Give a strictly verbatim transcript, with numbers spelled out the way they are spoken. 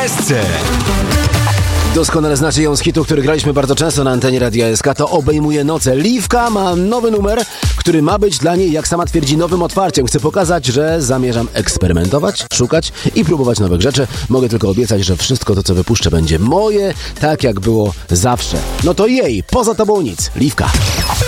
S C. Doskonale znacie ją z hitu, który graliśmy bardzo często na antenie Radia S K. To Obejmuje noce. Liwka ma nowy numer, który ma być dla niej, jak sama twierdzi, nowym otwarciem. Chcę pokazać, że zamierzam eksperymentować, szukać i próbować nowych rzeczy. Mogę tylko obiecać, że wszystko to, co wypuszczę, będzie moje, tak jak było zawsze. No to jej, poza tobą nic. Liwka.